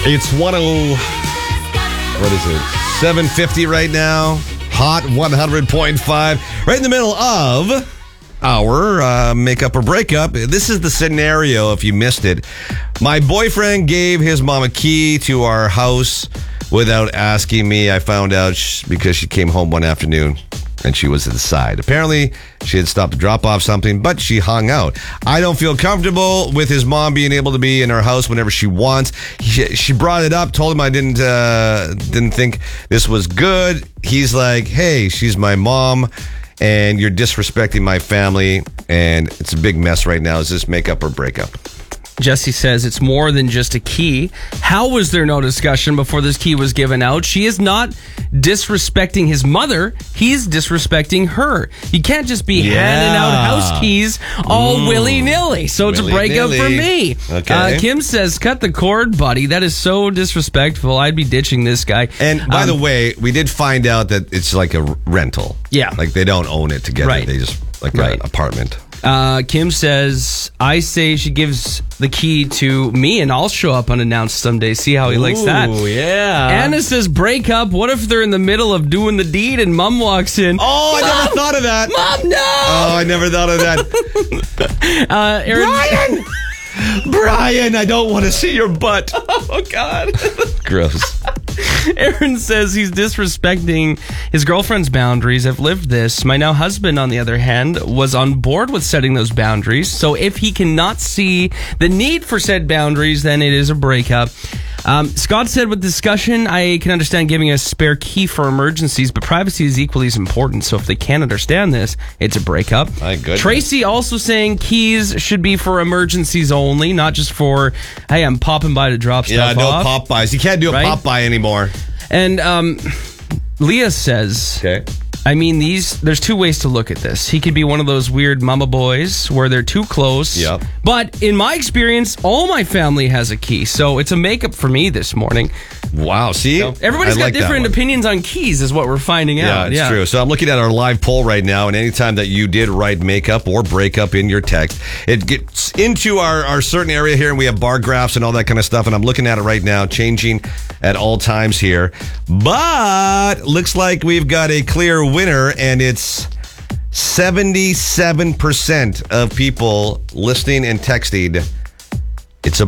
It's 7:50 right now. Hot 100.5. Right in the middle of our makeup or breakup. This is the scenario if you missed it. My boyfriend gave his mom a key to our house without asking me. I found out because she came home one afternoon and she was inside. Apparently, she had stopped to drop off something, but she hung out. I don't feel comfortable with his mom being able to be in our house whenever she wants. She brought it up, told him I didn't think this was good. He's like, hey, she's my mom, and you're disrespecting my family, and it's a big mess right now. Is this makeup or breakup? Jesse says it's more than just a key. How was there no discussion before this key was given out? She is not disrespecting his mother. He's disrespecting her. You can't just be handing out house keys all willy-nilly. So it's a breakup for me. Okay. Kim says, cut the cord, buddy. That is so disrespectful. I'd be ditching this guy. And by the way, we did find out that it's like a rental. Yeah. Like they don't own it together. Right. They just an apartment. Kim says, I say she gives the key to me and I'll show up unannounced someday. See how he likes that. Oh, yeah. Anna says, break up. What if they're in the middle of doing the deed and mom walks in? Oh, I never thought of that. Mom, no! Oh, I never thought of that. Aaron, Brian, I don't want to see your butt. Oh, God. Gross. Aaron says he's disrespecting his girlfriend's boundaries. I've lived this. My now husband, on the other hand, was on board with setting those boundaries. So if he cannot see the need for said boundaries, then it is a breakup. Scott said with discussion, I can understand giving a spare key for emergencies, but privacy is equally as important. So if they can't understand this, it's a breakup. My goodness. Tracy also saying keys should be for emergencies only, not just for, hey, I'm popping by to drop stuff off. Yeah, no pop buys. You can't do a pop buy anymore. And Leah says, okay. I mean, there's two ways to look at this. He could be one of those weird mama boys where they're too close. Yep. But in my experience, all my family has a key. So it's a makeup for me this morning. Wow, see? Everybody's got different opinions on keys is what we're finding out. Yeah, it's true. So I'm looking at our live poll right now, and anytime that you did write makeup or breakup in your text, it gets into our certain area here, and we have bar graphs and all that kind of stuff, and I'm looking at it right now, changing at all times here. But looks like we've got a clear winner, and it's 77% of people listening and texting